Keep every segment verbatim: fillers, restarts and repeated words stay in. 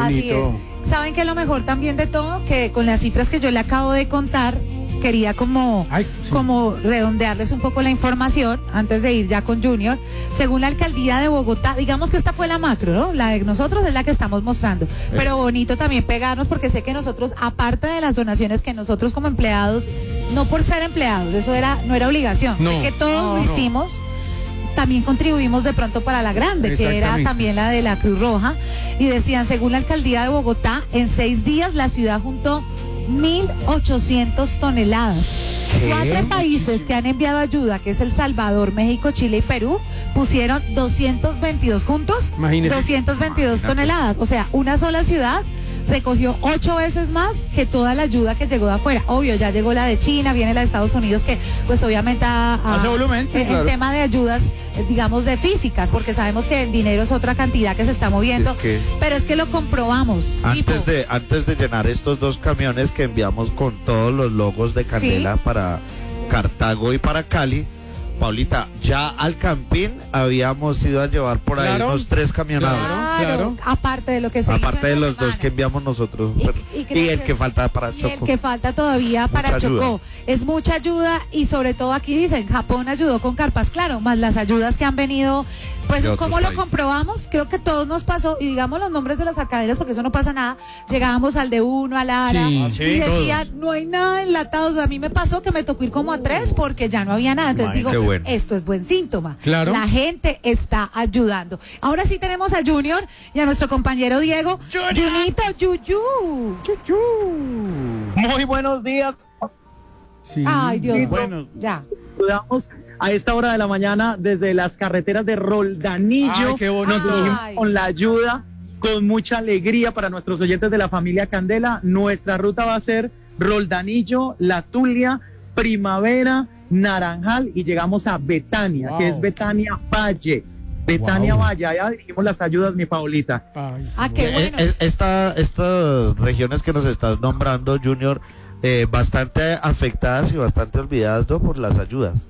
Así es. ¿Saben qué es lo mejor también de todo? Que con las cifras que yo le acabo de contar, quería como, Ay, sí. como redondearles un poco la información antes de ir ya con Junior. Según la alcaldía de Bogotá, digamos que esta fue la macro, ¿no? La de nosotros es la que estamos mostrando. Pero bonito también pegarnos, porque sé que nosotros, aparte de las donaciones que nosotros como empleados, no por ser empleados, eso era no era obligación, no, sé que todos no, lo no. hicimos, también contribuimos de pronto para la grande, que era también la de la Cruz Roja, y decían, según la alcaldía de Bogotá, en seis días la ciudad juntó mil ochocientas toneladas. ¿Qué? Cuatro países que han enviado ayuda, que es El Salvador, México, Chile y Perú, pusieron doscientos veintidós juntos, Imagínese. doscientas veintidós Imagínate. toneladas. O sea, una sola ciudad recogió ocho veces más que toda la ayuda que llegó de afuera. Obvio, ya llegó la de China, viene la de Estados Unidos, que pues obviamente a, a, hace volumen, sí, en claro. tema de ayudas, digamos, de físicas, porque sabemos que el dinero es otra cantidad que se está moviendo, es que, pero es que lo comprobamos. Antes tipo, de antes de llenar estos dos camiones que enviamos con todos los logos de Candela, ¿sí?, para Cartago y para Cali, Paulita, ya al Campín habíamos ido a llevar por ahí claro, unos tres camionados. Claro, claro. Aparte de lo que se Aparte hizo de los semana. dos que enviamos nosotros. Y, y, y el que, que falta para y Chocó. El que falta todavía para mucha Chocó. Ayuda. Es mucha ayuda, y sobre todo aquí dicen, Japón ayudó con carpas, claro, más las ayudas que han venido. Pues, ¿cómo lo comprobamos? Creo que todos nos pasó, y digamos los nombres de las alcaldías, porque eso no pasa nada. Llegábamos al de uno, al Lara, sí, sí, y decían, todos. No hay nada enlatados. A mí me pasó que me tocó ir como a tres porque ya no había nada. Entonces Ay, digo, bueno. esto es buen síntoma. Claro. La gente está ayudando. Ahora sí tenemos a Junior y a nuestro compañero Diego. Junito, Yuyu. Yuyu. Muy buenos días. Sí. Ay, Dios mío. Bueno, ya. Saludamos a esta hora de la mañana desde las carreteras de Roldanillo. Ay, qué bonito. Con la ayuda, con mucha alegría para nuestros oyentes de la familia Candela. Nuestra ruta va a ser Roldanillo, La Tulia, Primavera, Naranjal, y llegamos a Betania, wow. que es Betania Valle. Betania wow. Valle, allá dirigimos las ayudas, mi Paulita. Ay. Ah, qué bueno. Esta, estas regiones que nos estás nombrando, Junior, eh, bastante afectadas y bastante olvidadas, ¿no?, por las ayudas.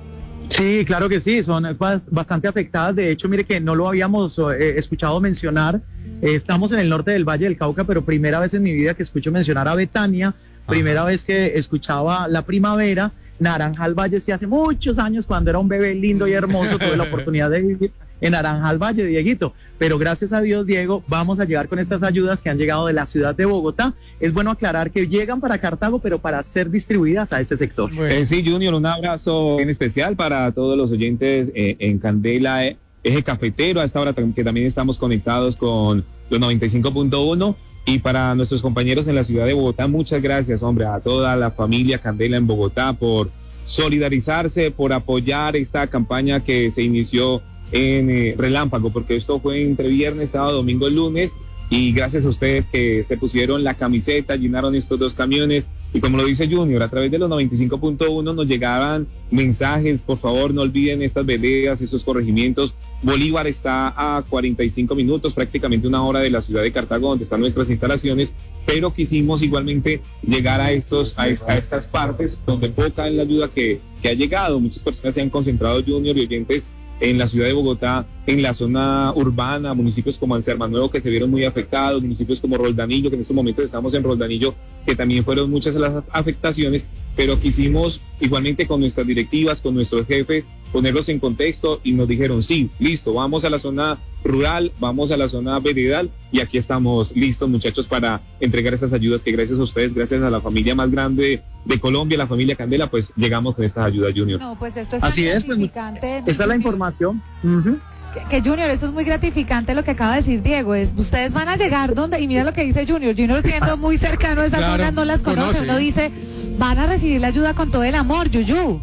Sí, claro que sí, son bastante afectadas. De hecho, mire que no lo habíamos eh, escuchado mencionar. Eh, estamos en el norte del Valle del Cauca, pero primera vez en mi vida que escucho mencionar a Betania, primera Ajá. vez que escuchaba la Primavera. Naranjal Valle, sí, hace muchos años, cuando era un bebé lindo y hermoso, tuve la oportunidad de vivir en Naranjal Valle, Dieguito. Pero gracias a Dios, Diego, vamos a llegar con estas ayudas que han llegado de la ciudad de Bogotá. Es bueno aclarar que llegan para Cartago, pero para ser distribuidas a ese sector. Bueno. Eh, sí, Junior, un abrazo en especial para todos los oyentes eh, en Candela, eh, Eje Cafetero, a esta hora que también estamos conectados con los noventa y cinco punto uno. Y para nuestros compañeros en la ciudad de Bogotá, muchas gracias, hombre, a toda la familia Candela en Bogotá por solidarizarse, por apoyar esta campaña que se inició en eh, Relámpago, porque esto fue entre viernes, sábado, domingo, lunes, y gracias a ustedes que se pusieron la camiseta, llenaron estos dos camiones, y como lo dice Junior, a través de los noventa y cinco punto uno nos llegaban mensajes, por favor no olviden estas veredas, estos corregimientos. Bolívar está a cuarenta y cinco minutos, prácticamente una hora de la ciudad de Cartago, donde están nuestras instalaciones, pero quisimos igualmente llegar a estos a, esta, a estas partes donde poca es la ayuda que, que ha llegado. Muchas personas se han concentrado, Junior, y oyentes en la ciudad de Bogotá, en la zona urbana, municipios como Anserma Nuevo que se vieron muy afectados, municipios como Roldanillo, que en estos momentos estamos en Roldanillo, que también fueron muchas las afectaciones, pero quisimos igualmente con nuestras directivas, con nuestros jefes, ponerlos en contexto, y nos dijeron, sí, listo, vamos a la zona rural, vamos a la zona veredal, y aquí estamos listos, muchachos, para entregar esas ayudas que gracias a ustedes, gracias a la familia más grande de Colombia, la familia Candela, pues llegamos con estas ayudas, Junior. No, pues esto es Así tan es, gratificante. Esa es la información. Uh-huh. Que, que Junior, eso es muy gratificante lo que acaba de decir Diego, es ustedes van a llegar donde, y mira lo que dice Junior, Junior siendo muy cercano a esas claro, zonas, no las conoce, conoce, uno dice, van a recibir la ayuda con todo el amor, Yuyu.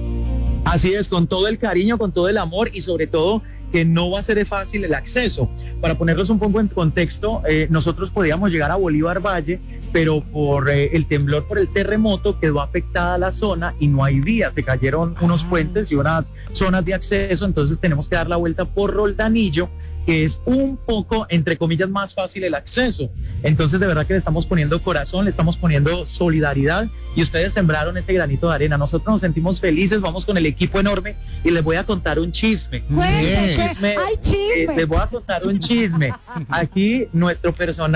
Así es, con todo el cariño, con todo el amor, y sobre todo que no va a ser fácil el acceso. Para ponerlos un poco en contexto, eh, nosotros podíamos llegar a Bolívar Valle, pero por eh, el temblor, por el terremoto, quedó afectada la zona y no hay vías, se cayeron unos puentes y unas zonas de acceso, entonces tenemos que dar la vuelta por Roldanillo, que es un poco, entre comillas, más fácil el acceso. Entonces, de verdad que le estamos poniendo corazón, le estamos poniendo solidaridad, y ustedes sembraron ese granito de arena. Nosotros nos sentimos felices, vamos con el equipo enorme, y les voy a contar un chisme. Cuente, chisme. ¡Ay, chisme! Eh, les voy a contar un chisme. Aquí, nuestro personal